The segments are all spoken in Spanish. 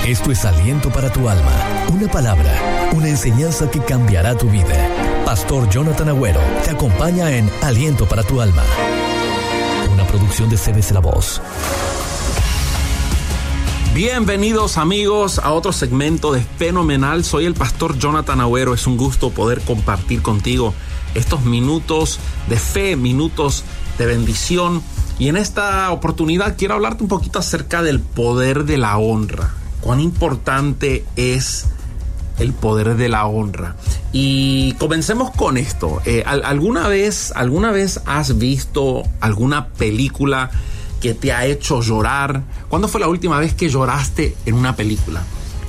Esto es Aliento para tu Alma, una palabra, una enseñanza que cambiará tu vida. Pastor Jonathan Agüero te acompaña en Aliento para tu Alma, una producción de CBC La Voz. Bienvenidos amigos a otro segmento de Fenomenal. Soy el pastor Jonathan Agüero. Es un gusto poder compartir contigo estos minutos de fe, minutos de bendición. Y en esta oportunidad quiero hablarte un poquito acerca del poder de la honra. Cuán importante es el poder de la honra. Y comencemos con esto. ¿Alguna vez has visto alguna película que te ha hecho llorar? ¿Cuándo fue la última vez que lloraste en una película?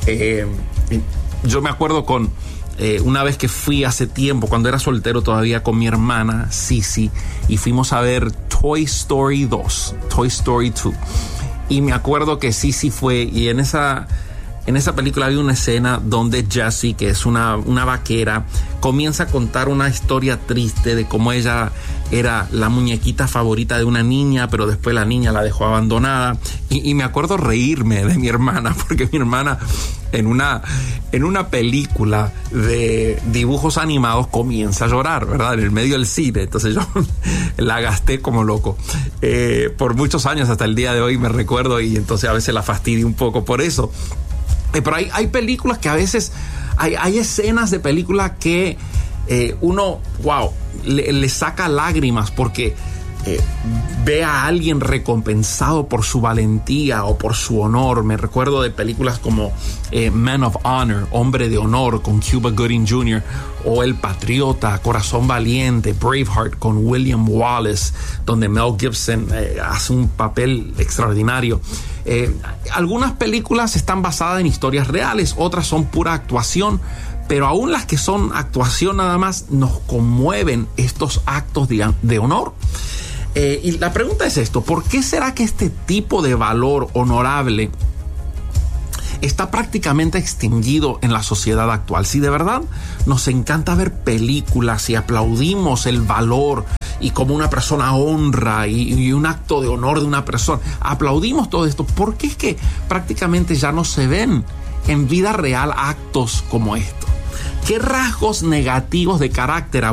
Yo me acuerdo con una vez que fui hace tiempo, cuando era soltero todavía, con mi hermana Sisi, y fuimos a ver Toy Story 2, Toy Story 2. Y me acuerdo que Sisi fue, y en esa película había una escena donde Jessie, que es una vaquera, comienza a contar una historia triste de cómo ella era la muñequita favorita de una niña, pero después la niña la dejó abandonada. Y me acuerdo reírme de mi hermana, porque mi hermana en una película de dibujos animados comienza a llorar, ¿verdad? En el medio del cine. Entonces yo la gasté como loco. Por muchos años, hasta el día de hoy me recuerdo, y entonces a veces la fastidio un poco por eso. Pero hay películas que a veces, hay escenas de películas que uno, le saca lágrimas porque ve a alguien recompensado por su valentía o por su honor. Me recuerdo de películas como Man of Honor, Hombre de Honor, con Cuba Gooding Jr., o El Patriota, Corazón Valiente, Braveheart, con William Wallace, donde Mel Gibson hace un papel extraordinario. Algunas películas están basadas en historias reales, otras son pura actuación, pero aún las que son actuación nada más nos conmueven estos actos de honor. Y la pregunta es esto: ¿por qué será que este tipo de valor honorable está prácticamente extinguido en la sociedad actual? Si de verdad nos encanta ver películas y aplaudimos el valor y como una persona honra y un acto de honor de una persona, aplaudimos todo esto, ¿por qué es que prácticamente ya no se ven en vida real actos como estos? ¿Qué rasgos negativos de carácter